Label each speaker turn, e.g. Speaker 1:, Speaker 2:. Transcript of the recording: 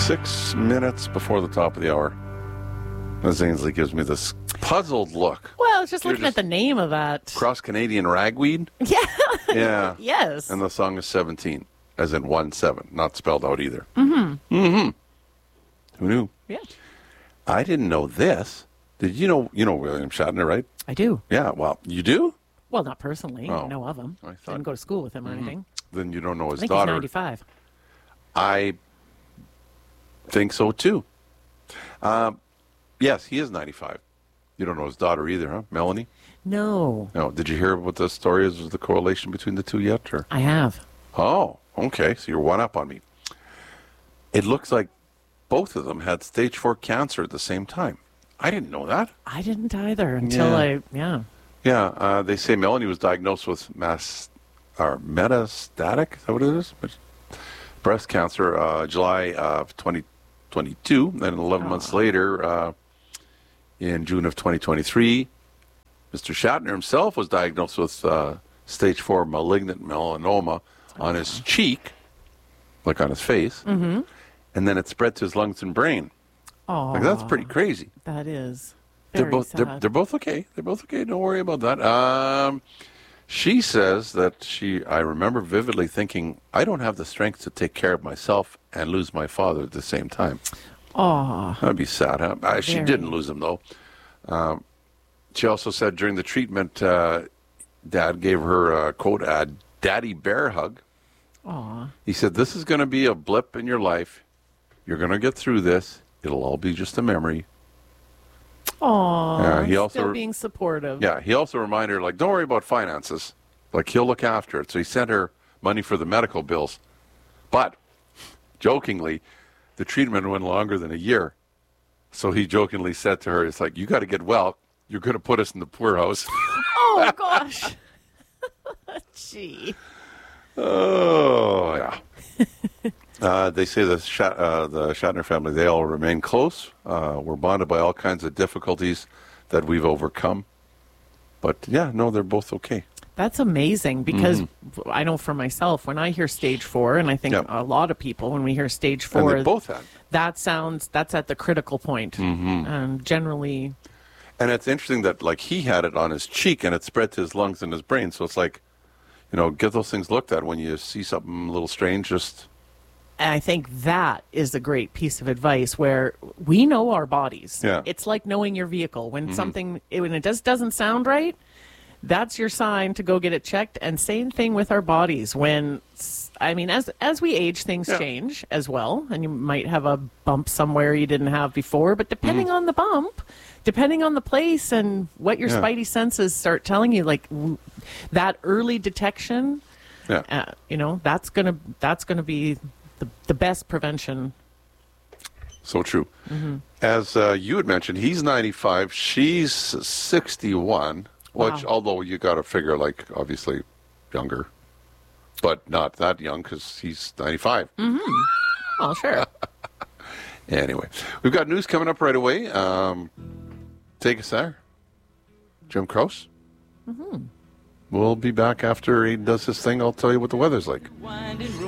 Speaker 1: 6 minutes before the top of the hour. As Ainsley gives me this puzzled look.
Speaker 2: Well, I was just looking at the name of that.
Speaker 1: Cross-Canadian Ragweed?
Speaker 2: Yeah.
Speaker 1: Yeah.
Speaker 2: Yes.
Speaker 1: And the song is 17, as in 1-7, not spelled out either.
Speaker 2: Mm-hmm.
Speaker 1: Mm-hmm. Who knew?
Speaker 2: Yeah.
Speaker 1: I didn't know this. Did you know William Shatner, right?
Speaker 2: I do.
Speaker 1: Yeah, well, you do?
Speaker 2: Well, not personally.
Speaker 1: Oh.
Speaker 2: I know of him.
Speaker 1: I thought-
Speaker 2: Didn't go to school with him or anything.
Speaker 1: Then you don't know his
Speaker 2: I think
Speaker 1: daughter.
Speaker 2: he's 95.
Speaker 1: I think so, too. Yes, he is 95. You don't know his daughter either, huh? Melanie?
Speaker 2: No.
Speaker 1: No. Did you hear what the story is of the correlation between the two yet? Or?
Speaker 2: I have.
Speaker 1: Oh, okay. So you're one up on me. It looks like both of them had stage 4 cancer at the same time. I didn't know that.
Speaker 2: I didn't either until
Speaker 1: Yeah, they say Melanie was diagnosed with metastatic, is that what it is? Breast cancer, July of 2022. Then 11 months later, in June of 2023, Mr. Shatner himself was diagnosed with stage 4 malignant melanoma on his cheek, like on his face, and then it spread to his lungs and brain.
Speaker 2: Oh,
Speaker 1: Like, that's pretty crazy.
Speaker 2: That is.
Speaker 1: They're
Speaker 2: Very
Speaker 1: both
Speaker 2: sad.
Speaker 1: they're both okay. They're both okay. Don't worry about that. She says that I remember vividly thinking, I don't have the strength to take care of myself and lose my father at the same time.
Speaker 2: Oh,
Speaker 1: That'd be sad, huh? She
Speaker 2: Very.
Speaker 1: didn't lose him, though. She also said during the treatment, Dad gave her, quote, a daddy bear hug.
Speaker 2: aw.
Speaker 1: He said, this is going to be a blip in your life. You're going to get through this. It'll all be just a memory.
Speaker 2: Aw.
Speaker 1: Yeah, he also-
Speaker 2: Still being supportive.
Speaker 1: Yeah, he also reminded her, like, don't worry about finances. Like, he'll look after it. So he sent her money for the medical bills. But, jokingly, the treatment went longer than a year. So he jokingly said to her, it's like, you got to get well. You're going to put us in the poorhouse.
Speaker 2: Oh, gosh. Gee.
Speaker 1: Oh, yeah. They say the Shatner family, they all remain close. We're bonded by all kinds of difficulties that we've overcome. But, yeah, no, they're both okay.
Speaker 2: That's amazing because I know for myself, when I hear stage 4, and I think
Speaker 1: Yeah.
Speaker 2: a lot of people, when we hear stage
Speaker 1: And
Speaker 2: 4,
Speaker 1: they both had.
Speaker 2: that's at the critical point. Generally,
Speaker 1: And it's interesting that, like, he had it on his cheek and it spread to his lungs and his brain. So it's like, get those things looked at when you see something a little strange. Just
Speaker 2: and I think that is a great piece of advice where we know our bodies.
Speaker 1: Yeah.
Speaker 2: It's like knowing your vehicle. When when it just doesn't sound right, that's your sign to go get it checked. And same thing with our bodies. As we age, things change as well. And you might have a bump somewhere you didn't have before. But depending on the bump, depending on the place and what your spidey senses start telling you, like that early detection, that's gonna be the best prevention.
Speaker 1: so true. As you had mentioned, he's 95, she's 61, which,
Speaker 2: Wow.
Speaker 1: although you got to figure, like, obviously younger, but not that young because he's 95.
Speaker 2: Oh, sure.
Speaker 1: Anyway, we've got news coming up right away. Take us there. Jim Krause. We'll be back after he does his thing. I'll tell you what the weather's like.